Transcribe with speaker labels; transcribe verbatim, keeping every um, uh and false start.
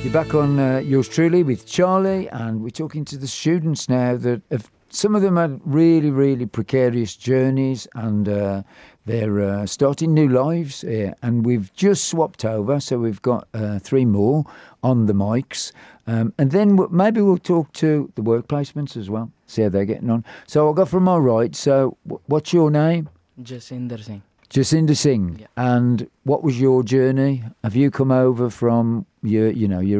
Speaker 1: You're back on uh, yours truly with Charlie, and we're talking to the students now that have, some of them had really, really precarious journeys, and uh, they're uh, starting new lives. Here. And we've just swapped over, so we've got uh, three more on the mics. Um, and then w- maybe we'll talk to the work placements as well, see how they're getting on. So I'll go from my right. So w- what's your name?
Speaker 2: Jasinder Singh.
Speaker 1: Jacinda Singh.
Speaker 2: Yeah.
Speaker 1: And what was your journey? Have you come over from your, you know, your